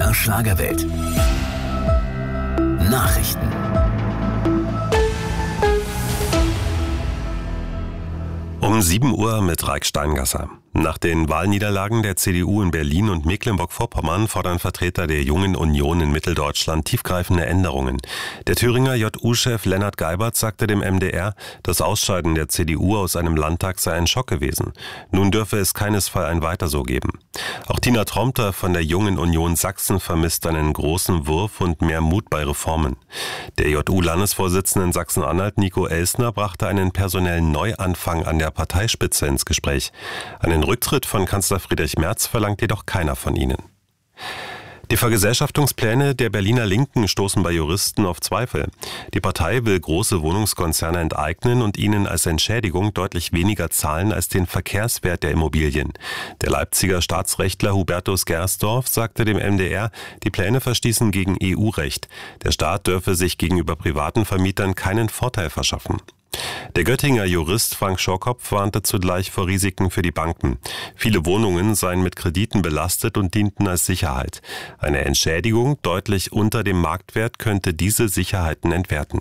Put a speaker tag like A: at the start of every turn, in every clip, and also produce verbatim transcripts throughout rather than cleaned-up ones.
A: R Schlagerwelt. Nachrichten.
B: Um sieben Uhr mit Raik Steingasser. Nach den Wahlniederlagen der C D U in Berlin und Mecklenburg-Vorpommern fordern Vertreter der Jungen Union in Mitteldeutschland tiefgreifende Änderungen. Der Thüringer J U-Chef Lennart Geibert sagte dem M D R, das Ausscheiden der C D U aus einem Landtag sei ein Schock gewesen. Nun dürfe es keinesfalls ein Weiter so geben. Auch Tina Tromter von der Jungen Union Sachsen vermisst einen großen Wurf und mehr Mut bei Reformen. Der J U-Landesvorsitzende in Sachsen-Anhalt, Nico Elsner, brachte einen personellen Neuanfang an der Parteispitze ins Gespräch. Einen Rücktritt von Kanzler Friedrich Merz verlangt jedoch keiner von ihnen. Die Vergesellschaftungspläne der Berliner Linken stoßen bei Juristen auf Zweifel. Die Partei will große Wohnungskonzerne enteignen und ihnen als Entschädigung deutlich weniger zahlen als den Verkehrswert der Immobilien. Der Leipziger Staatsrechtler Hubertus Gersdorf sagte dem M D R, die Pläne verstießen gegen E U-Recht. Der Staat dürfe sich gegenüber privaten Vermietern keinen Vorteil verschaffen. Der Göttinger Jurist Frank Schorkopf warnte zugleich vor Risiken für die Banken. Viele Wohnungen seien mit Krediten belastet und dienten als Sicherheit. Eine Entschädigung deutlich unter dem Marktwert könnte diese Sicherheiten entwerten.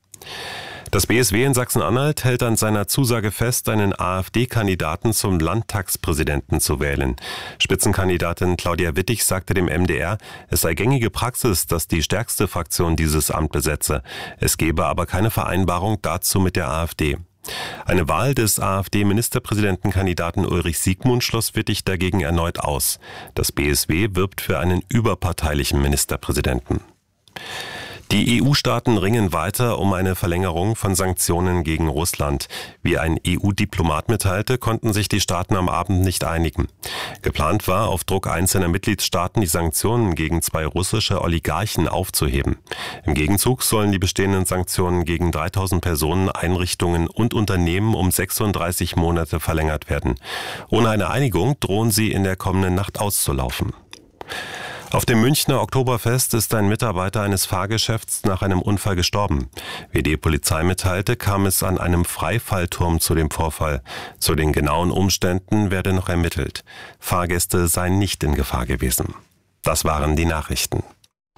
B: Das B S W in Sachsen-Anhalt hält an seiner Zusage fest, einen AfD-Kandidaten zum Landtagspräsidenten zu wählen. Spitzenkandidatin Claudia Wittig sagte dem M D R, es sei gängige Praxis, dass die stärkste Fraktion dieses Amt besetze. Es gebe aber keine Vereinbarung dazu mit der AfD. Eine Wahl des AfD-Ministerpräsidentenkandidaten Ulrich Siegmund schloss Wittig dagegen erneut aus. Das B S W wirbt für einen überparteilichen Ministerpräsidenten. Die E U-Staaten ringen weiter um eine Verlängerung von Sanktionen gegen Russland. Wie ein E U-Diplomat mitteilte, konnten sich die Staaten am Abend nicht einigen. Geplant war, auf Druck einzelner Mitgliedstaaten die Sanktionen gegen zwei russische Oligarchen aufzuheben. Im Gegenzug sollen die bestehenden Sanktionen gegen dreitausend Personen, Einrichtungen und Unternehmen um sechsunddreißig Monate verlängert werden. Ohne eine Einigung drohen sie in der kommenden Nacht auszulaufen. Auf dem Münchner Oktoberfest ist ein Mitarbeiter eines Fahrgeschäfts nach einem Unfall gestorben. Wie die Polizei mitteilte, kam es an einem Freifallturm zu dem Vorfall. Zu den genauen Umständen werde noch ermittelt. Fahrgäste seien nicht in Gefahr gewesen. Das waren die Nachrichten.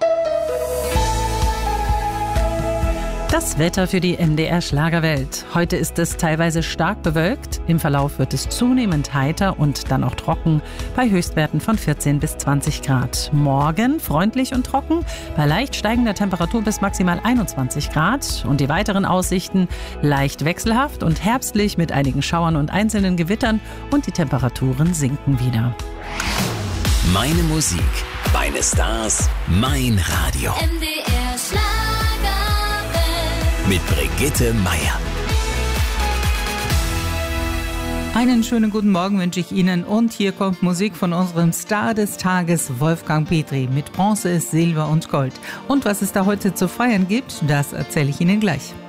C: Das Wetter für die M D R Schlagerwelt. Heute ist es teilweise stark bewölkt. Im Verlauf wird es zunehmend heiter und dann auch trocken bei Höchstwerten von vierzehn bis zwanzig Grad. Morgen freundlich und trocken bei leicht steigender Temperatur bis maximal einundzwanzig Grad. Und die weiteren Aussichten leicht wechselhaft und herbstlich mit einigen Schauern und einzelnen Gewittern und die Temperaturen sinken wieder.
A: Meine Musik, meine Stars, mein Radio.
D: M D R Schlager.
A: Mit Brigitte Meier.
E: Einen schönen guten Morgen wünsche ich Ihnen und hier kommt Musik von unserem Star des Tages, Wolfgang Petri, mit Bronze, Silber und Gold. Und was es da heute zu feiern gibt, das erzähle ich Ihnen gleich.